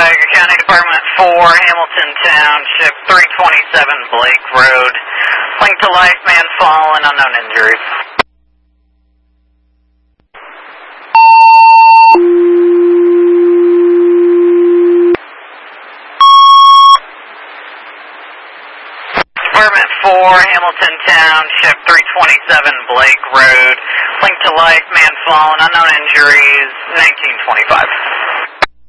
Cuyahoga County Department 4, Hamilton Township, 327 Blake Road. Link to life, man fallen, unknown injuries. Department 4, Hamilton Township, 327 Blake Road. Link to life, man fallen, unknown injuries, 1925.